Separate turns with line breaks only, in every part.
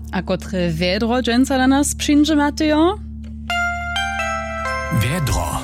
A kotre vedro dżęca dla nas przyjdzie, Mateo?
Vedro.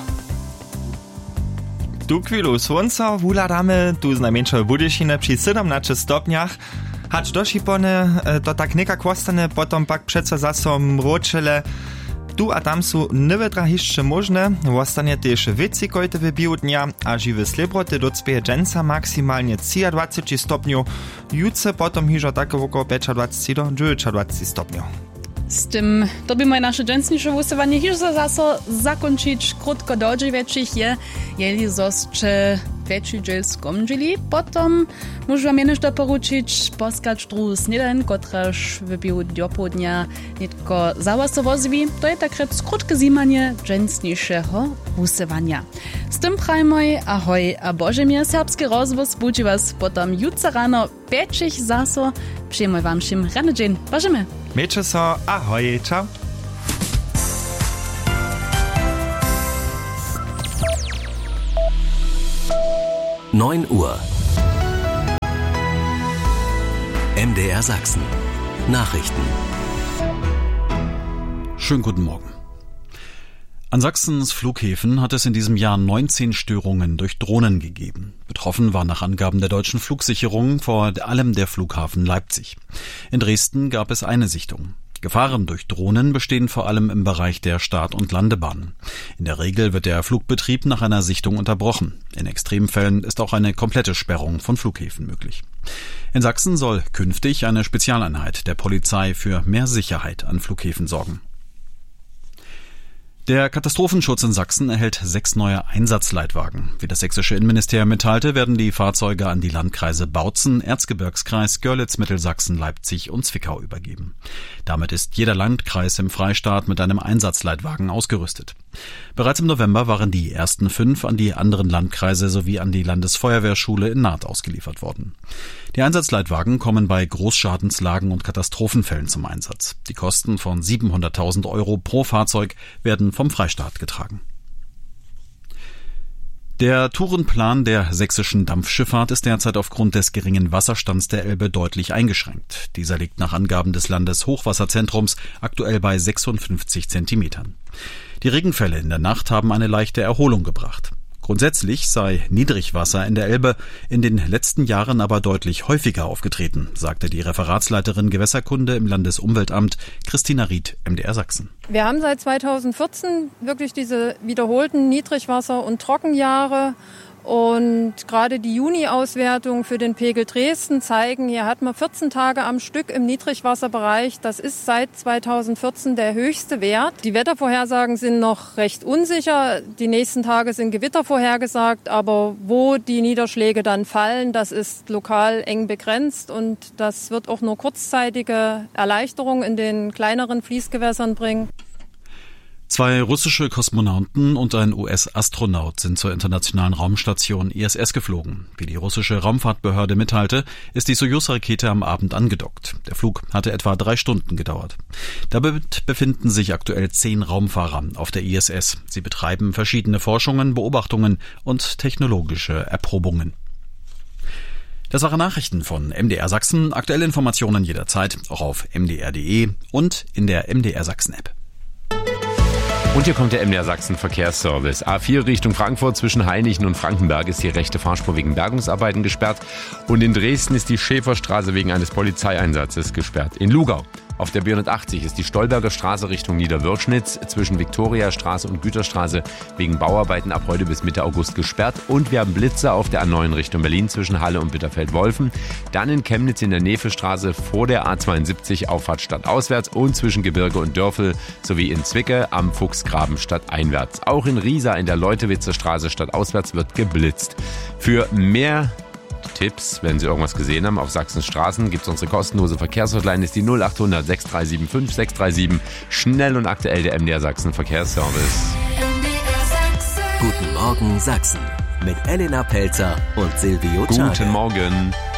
Tu chwilu słońca wuladamy, tu z najmniejszej Budyšiny przy 17 stopniach. Hacz do Šipony, to tak nekak ostane, potom pak přece zaso mročele. Tu a tam są niewetra jeszcze możne, ostanie też wieci kojte wybił dnia, a żywy slibroty docpieje dżęca maksymalnie 23 stopniów, jutce potom hižo tak około 25 do 29 stopniów.
Z tym to by moje nasze dżęsniejsze wysyłanie hiżo zaso zakończyć krótko do dziewięciach je, jeli zoscze wieczór dziel skomdźili. Potom muszę wam jenoż doporučić poskać druhu snidań, kotreż wybił dnia nitko zawaso wozwi. To je tak rec krótkie zimanie dżęsniejszego wysyłania. Z tym prajmoj, ahoj, a Bożemie, serbski rozwoz budzi was potom jutro rano 5 zaso. Przyjmuj wam všim rano dzień. Bożemy.
Miejcie so, ahoj, ciao.
Uhr. MDR Sachsen. Nachrichten.
Schönen guten Morgen. An Sachsens Flughäfen hat es in diesem Jahr 19 Störungen durch Drohnen gegeben. Betroffen war nach Angaben der deutschen Flugsicherung vor allem der Flughafen Leipzig. In Dresden gab es eine Sichtung. Gefahren durch Drohnen bestehen vor allem im Bereich der Start- und Landebahnen. In der Regel wird der Flugbetrieb nach einer Sichtung unterbrochen. In Extremfällen ist auch eine komplette Sperrung von Flughäfen möglich. In Sachsen soll künftig eine Spezialeinheit der Polizei für mehr Sicherheit an Flughäfen sorgen. Der Katastrophenschutz in Sachsen erhält 6 neue Einsatzleitwagen. Wie das sächsische Innenministerium mitteilte, werden die Fahrzeuge an die Landkreise Bautzen, Erzgebirgskreis, Görlitz, Mittelsachsen, Leipzig und Zwickau übergeben. Damit ist jeder Landkreis im Freistaat mit einem Einsatzleitwagen ausgerüstet. Bereits im November waren die ersten 5 an die anderen Landkreise sowie an die Landesfeuerwehrschule in Naht ausgeliefert worden. Die Einsatzleitwagen kommen bei Großschadenslagen und Katastrophenfällen zum Einsatz. Die Kosten von 700.000 Euro pro Fahrzeug werden vom Freistaat getragen. Der Tourenplan der sächsischen Dampfschifffahrt ist derzeit aufgrund des geringen Wasserstands der Elbe deutlich eingeschränkt. Dieser liegt nach Angaben des Landeshochwasserzentrums aktuell bei 56 Zentimetern. Die Regenfälle in der Nacht haben eine leichte Erholung gebracht. Grundsätzlich sei Niedrigwasser in der Elbe in den letzten Jahren aber deutlich häufiger aufgetreten, sagte die Referatsleiterin Gewässerkunde im Landesumweltamt Christina Ried, MDR Sachsen.
Wir haben seit 2014 wirklich diese wiederholten Niedrigwasser- und Trockenjahre. Und gerade die Juni-Auswertung für den Pegel Dresden zeigen, hier hat man 14 Tage am Stück im Niedrigwasserbereich. Das ist seit 2014 der höchste Wert. Die Wettervorhersagen sind noch recht unsicher. Die nächsten Tage sind Gewitter vorhergesagt, aber wo die Niederschläge dann fallen, das ist lokal eng begrenzt und das wird auch nur kurzzeitige Erleichterung in den kleineren Fließgewässern bringen.
2 russische Kosmonauten und ein US-Astronaut sind zur internationalen Raumstation ISS geflogen. Wie die russische Raumfahrtbehörde mitteilte, ist die Sojus-Rakete am Abend angedockt. Der Flug hatte etwa 3 Stunden gedauert. Dabei befinden sich aktuell 10 Raumfahrer auf der ISS. Sie betreiben verschiedene Forschungen, Beobachtungen und technologische Erprobungen. Das waren Nachrichten von MDR Sachsen. Aktuelle Informationen jederzeit auch auf mdr.de und in der MDR Sachsen-App.
Und hier kommt der MDR Sachsen Verkehrsservice. A4 Richtung Frankfurt zwischen Hainichen und Frankenberg ist die rechte Fahrspur wegen Bergungsarbeiten gesperrt. Und in Dresden ist die Schäferstraße wegen eines Polizeieinsatzes gesperrt. In Lugau auf der B180 ist die Stolberger Straße Richtung Niederwürschnitz zwischen Viktoriastraße und Güterstraße wegen Bauarbeiten ab heute bis Mitte August gesperrt. Und wir haben Blitze auf der A9 Richtung Berlin zwischen Halle und Bitterfeld-Wolfen. Dann in Chemnitz in der Nefelstraße vor der A72 Auffahrt stadtauswärts und zwischen Gebirge und Dörfel sowie in Zwickau am Fuchsgraben stadteinwärts. Auch in Riesa in der Leutewitzer Straße stadtauswärts wird geblitzt. Für mehr Tipps, wenn Sie irgendwas gesehen haben auf Sachsens Straßen, gibt es unsere kostenlose Verkehrshotline, ist die 0800 6375 637. Schnell und aktuell der MDR Sachsen Verkehrsservice.
Guten Morgen Sachsen mit Elena Pelzer und Silvio Czarne.
Guten Morgen.